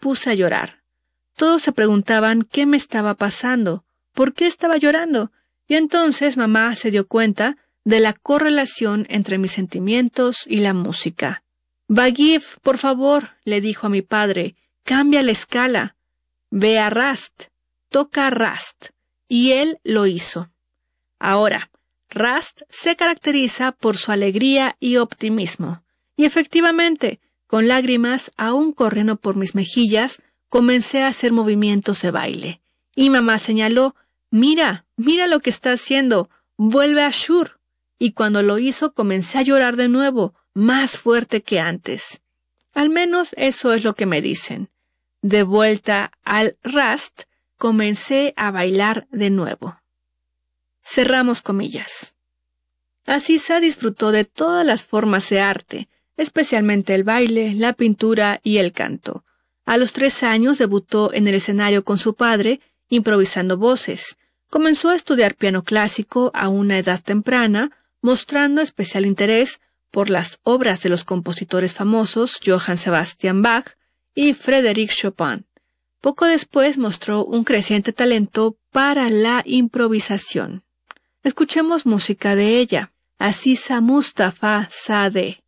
puse a llorar. Todos se preguntaban qué me estaba pasando, por qué estaba llorando, y entonces mamá se dio cuenta de la correlación entre mis sentimientos y la música. «Bagif, por favor», le dijo a mi padre, «cambia la escala. Ve a Rast, toca Rast», y él lo hizo. Ahora, Rast se caracteriza por su alegría y optimismo, y efectivamente, con lágrimas aún corriendo por mis mejillas, comencé a hacer movimientos de baile. Y mamá señaló, «Mira, mira lo que está haciendo, vuelve a Shur». Y cuando lo hizo comencé a llorar de nuevo, más fuerte que antes. Al menos eso es lo que me dicen. De vuelta al Rast, comencé a bailar de nuevo. Cerramos comillas. Aziza disfrutó de todas las formas de arte, especialmente el baile, la pintura y el canto. A los 3 años debutó en el escenario con su padre, improvisando voces. Comenzó a estudiar piano clásico a una edad temprana, mostrando especial interés por las obras de los compositores famosos Johann Sebastian Bach y Frédéric Chopin. Poco después mostró un creciente talento para la improvisación. Escuchemos música de ella. Aziza Mustafa Zadeh,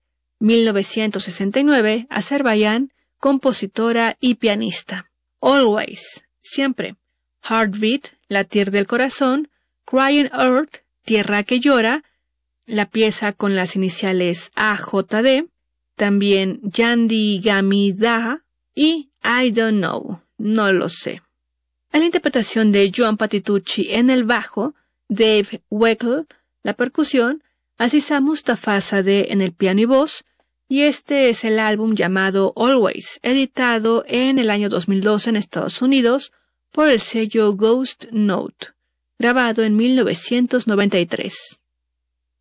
1969, Azerbaiyán, compositora y pianista. Always, siempre. Heartbeat, latir del corazón. Crying Earth, tierra que llora, la pieza con las iniciales AJD, también Yandi Gami Da y I Don't Know, no lo sé. A la interpretación de Joan Patitucci en el bajo, Dave Weckl, la percusión, Aziza Mustafa Zadeh en el piano y voz, y este es el álbum llamado Always, editado en el año 2002 en Estados Unidos por el sello Ghost Note, grabado en 1993.